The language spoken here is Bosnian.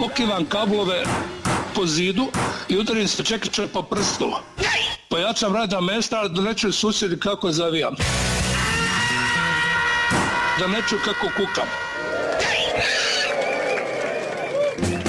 okivam kablove po zidu i udarim se čekiće po prstu. Pojačam radna mesta da ne čuju susjedi kako zavijam. Da ne čuju kako kukam.